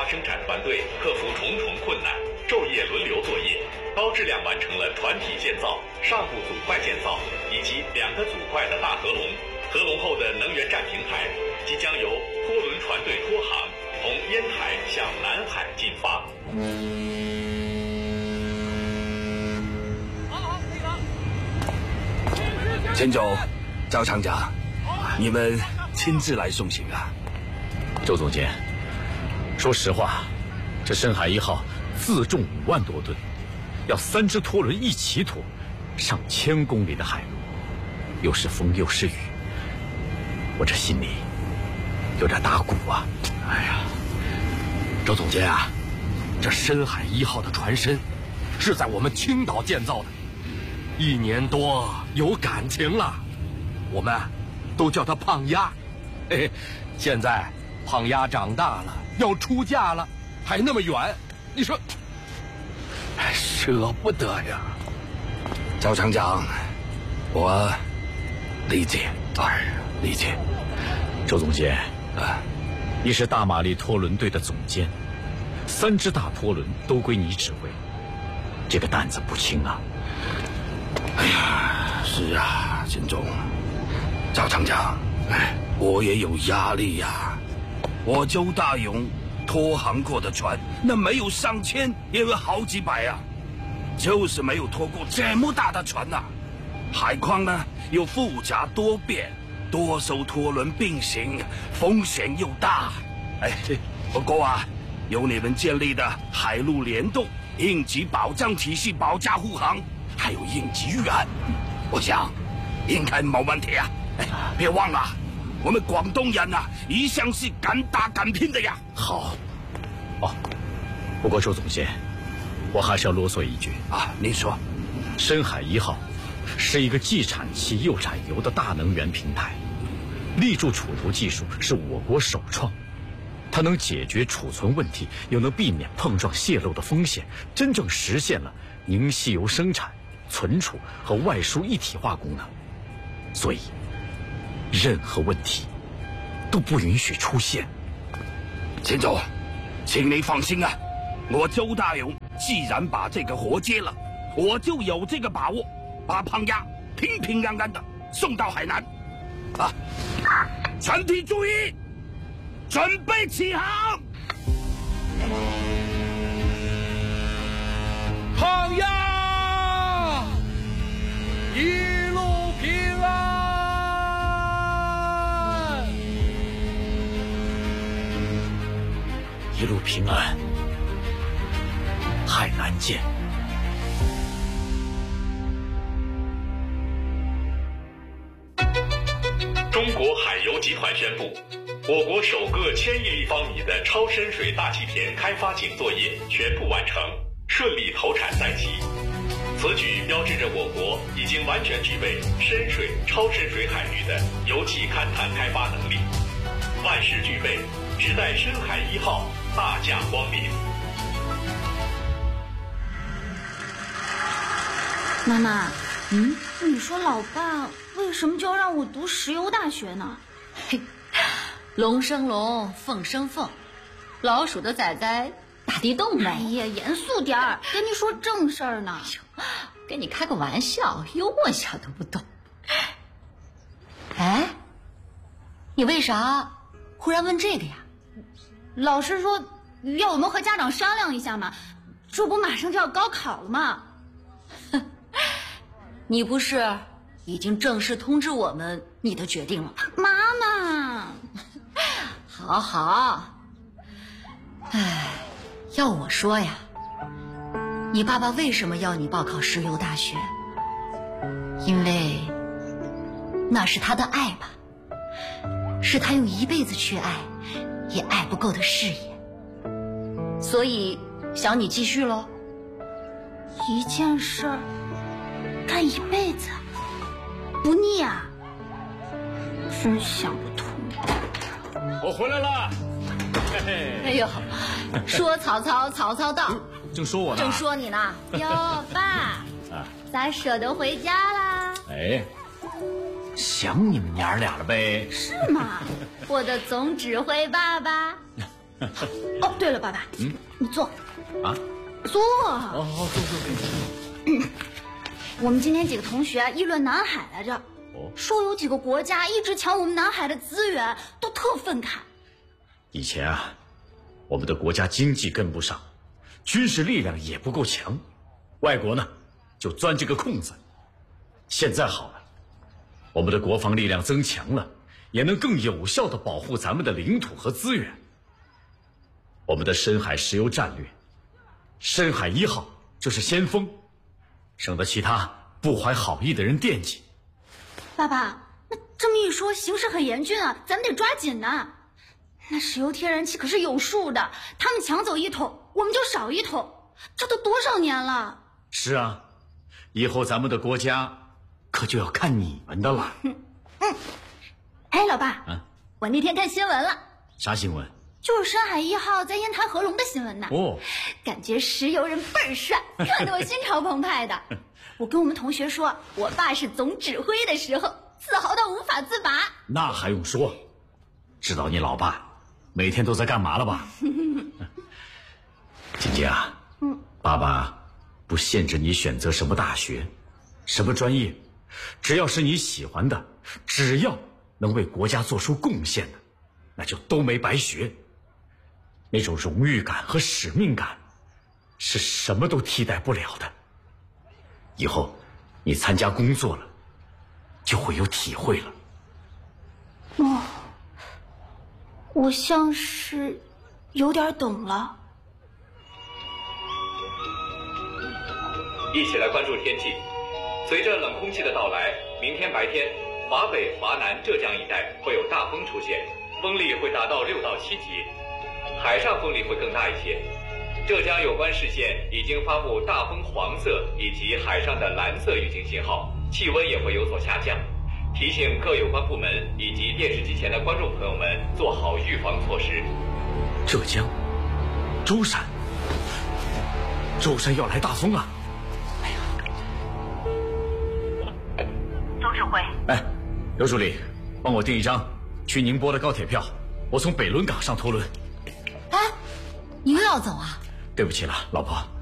花生产团队克服重重困难，昼夜轮流作业，高质量完成了团体建造、上部组块建造以及2个组块的大合龙。合龙后的能源站平台即将由拖轮船队拖航，从烟台向南海进发。 秦总、赵厂长，你们亲自来送行啊？ 周总监，说实话，这深海1号自重5万多吨，要3只拖轮一起拖，上1000公里的海路，又是风又是雨，我这心里有点打鼓啊。 哎呀，周总监啊，这深海1号的船身是在我们青岛建造的，1年多有感情了，我们都叫它胖丫。嘿，现在胖丫长大了，要出嫁了，还那么远，你说，舍不得呀。赵厂长，我理解，理解。 周总监啊，你是大马力拖轮队的总监，3只大拖轮都归你指挥，这个担子不轻啊。 哎呀，是啊，秦总，赵厂长，我也有压力呀。我周大勇拖航过的船，那没有上千，也有好几百啊，就是没有拖过这么大的船呐。海况呢又复杂多变，多艘拖轮并行，风险又大。不过啊，有你们建立的海陆联动应急保障体系保驾护航，还有应急预案，我想应该没问题啊。别忘了，我们广东人啊，一向是敢打敢拼的呀。 好，不过周总监，我还是要啰嗦一句啊，您说， 深海1号是一个既产气又产油的大能源平台，立柱储油技术是我国首创，它能解决储存问题，又能避免碰撞泄漏的风险，真正实现了凝析油生产、存储和外输一体化功能。所以任何问题都不允许出现。 秦总，请你放心啊，我周大勇既然把这个活接了，我就有这个把握，把胖丫平平安安的送到海南。全体注意，准备起航。胖丫，一路平安， 一路平安，海南见。 中国海油集团宣布，我国首个1000亿立方米的超深水大气田开发井作业全部完成，顺利投产在即。此举标志着我国已经完全具备深水、超深水海域的油气勘探开发能力，万事俱备，只待深海1号大驾光临。 妈妈，你说老爸为什么就要让我读石油大学呢？ 嘿，龙生龙，凤生凤，老鼠的崽崽打地洞呢。 哎呀，严肃点儿，跟你说正事儿呢。 跟你开个玩笑，幽默一下都不懂。哎，你为啥忽然问这个呀？ 老师说要我们和家长商量一下嘛，这不马上就要高考了吗？ 你不是已经正式通知我们你的决定了？ 妈妈， 好好。哎，要我说呀，你爸爸为什么要你报考石油大学？因为那是他的爱吧，是他用一辈子去爱也爱不够的事业，所以想你继续咯。 一件事儿干一辈子不腻啊，真想不通。 我回来了。嘿嘿。 哎呦，说曹操，曹操到。 正说我呢。 正说你呢。 哟，爸，咋舍得回家啦？ 哎，想你们娘俩了呗。 是吗？我的总指挥爸爸。 哦，对了，爸爸，你坐。 啊？ 坐。 哦，坐。 我们今天几个同学议论南海来着，说有几个国家一直抢我们南海的资源，都特愤慨。 以前啊，我们的国家经济跟不上，军事力量也不够强，外国呢就钻这个空子。现在好了，我们的国防力量增强了，也能更有效地保护咱们的领土和资源。我们的深海石油战略，深海1号就是先锋，省得其他不怀好意的人惦记。 爸爸，那这么一说，形势很严峻啊，咱们得抓紧呐。那石油天然气可是有数的，他们抢走1桶，我们就少1桶，这都多少年了？ 是啊，以后咱们的国家可就要看你们的了。 哎，老爸，我那天看新闻了。 啥新闻？ 就是深海1号在烟台合龙的新闻呢。感觉石油人倍儿帅，看得我心潮澎湃的。我跟我们同学说，我爸是总指挥的时候，自豪到无法自拔。 那还用说？知道你老爸每天都在干嘛了吧？晶晶啊，爸爸不限制你选择什么大学，什么专业，只要是你喜欢的，只要能为国家做出贡献的，那就都没白学。那种荣誉感和使命感，是什么都替代不了的。以后你参加工作了，就会有体会了。 我像是有点懂了。 一起来关注天气。随着冷空气的到来，明天白天，华北、华南、浙江一带会有大风出现，风力会达到6到7级，海上风力会更大一些。浙江有关市县已经发布大风黄色以及海上的蓝色预警信号，气温也会有所下降，提醒各有关部门以及电视机前的观众朋友们做好预防措施。 浙江，舟山要来大风啊！哎呀， 总指挥， 刘助理，帮我订一张去宁波的高铁票，我从北仑港上头轮。 你又要走啊？ 对不起了，老婆。